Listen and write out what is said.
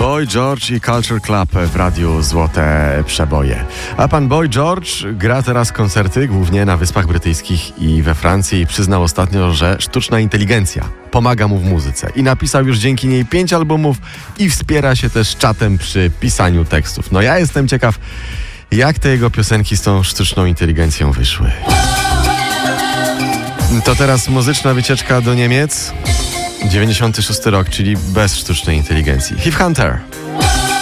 Boy George i Culture Club w radiu Złote Przeboje. A pan Boy George gra teraz koncerty głównie na Wyspach Brytyjskich i we Francji i przyznał ostatnio, że sztuczna inteligencja pomaga mu w muzyce i napisał już dzięki niej 5 albumów i wspiera się też czatem przy pisaniu tekstów. No ja jestem ciekaw, jak te jego piosenki z tą sztuczną inteligencją wyszły. To teraz muzyczna wycieczka do Niemiec. 96 rok, czyli bez sztucznej inteligencji. Heath Hunter.